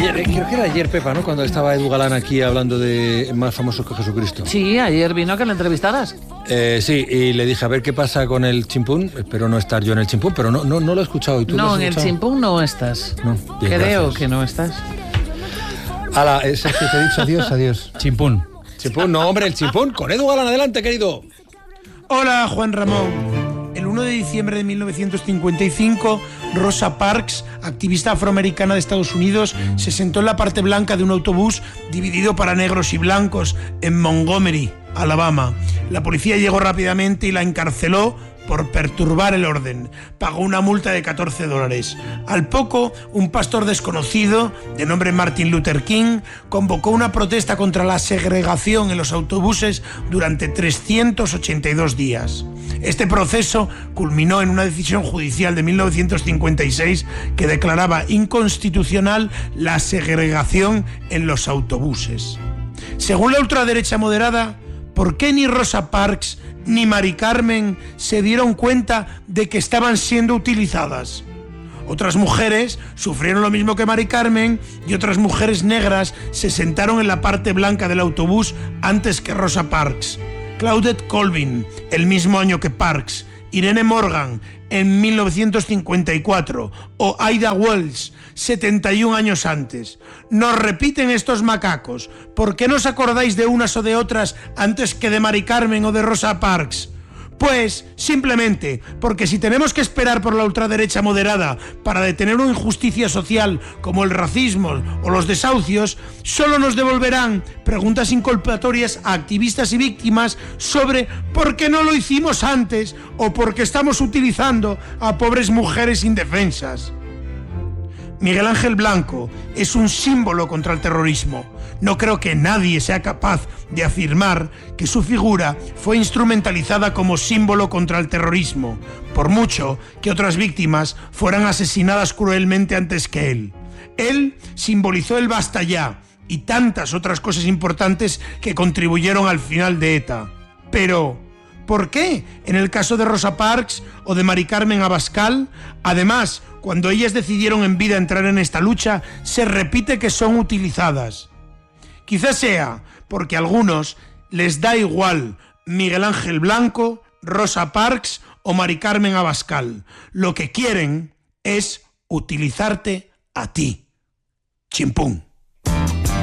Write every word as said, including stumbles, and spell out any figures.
Ayer, creo que era ayer, Pepa, ¿no? Cuando estaba Edu Galán aquí hablando de más famosos que Jesucristo. Sí, ayer vino a que le entrevistaras. Eh, sí, y le dije a ver qué pasa con el chimpún. Espero no estar yo en el chimpún, pero no, no, no lo he escuchado. ¿Y tú no, lo has en escuchado? el chimpún no estás. No, bien, Creo gracias. que no estás. Hala, es que te he dicho adiós, adiós. Chimpún. Chimpún, no, hombre, el chimpún. Con Edu Galán, adelante, querido. Hola, Juan Ramón. El uno de diciembre de mil novecientos cincuenta y cinco, Rosa Parks, activista afroamericana de Estados Unidos, se sentó en la parte blanca de un autobús dividido para negros y blancos en Montgomery, Alabama. La policía llegó rápidamente y la encarceló por perturbar el orden. Pagó una multa de catorce dólares. Al poco, un pastor desconocido, de nombre Martin Luther King, convocó una protesta contra la segregación en los autobuses durante trescientos ochenta y dos días. Este proceso culminó en una decisión judicial de mil novecientos cincuenta y seis que declaraba inconstitucional la segregación en los autobuses. Según la ultraderecha moderada, ¿por qué ni Rosa Parks ni Mari Carmen se dieron cuenta de que estaban siendo utilizadas? Otras mujeres sufrieron lo mismo que Mari Carmen y otras mujeres negras se sentaron en la parte blanca del autobús antes que Rosa Parks. Claudette Colvin, el mismo año que Parks, Irene Morgan, en mil novecientos cincuenta y cuatro, o Ida Wells, setenta y un años antes. Nos repiten estos macacos. ¿Por qué no os acordáis de unas o de otras antes que de Mari Carmen o de Rosa Parks? Pues, simplemente, porque si tenemos que esperar por la ultraderecha moderada para detener una injusticia social como el racismo o los desahucios, solo nos devolverán preguntas inculpatorias a activistas y víctimas sobre por qué no lo hicimos antes o por qué estamos utilizando a pobres mujeres indefensas. Miguel Ángel Blanco es un símbolo contra el terrorismo. No creo que nadie sea capaz de afirmar que su figura fue instrumentalizada como símbolo contra el terrorismo, por mucho que otras víctimas fueran asesinadas cruelmente antes que él. Él simbolizó el basta ya y tantas otras cosas importantes que contribuyeron al final de ETA. Pero ¿por qué en el caso de Rosa Parks o de Mari Carmen Abascal, además, cuando ellas decidieron en vida entrar en esta lucha, se repite que son utilizadas? Quizás sea porque a algunos les da igual Miguel Ángel Blanco, Rosa Parks o Mari Carmen Abascal. Lo que quieren es utilizarte a ti. Chimpún.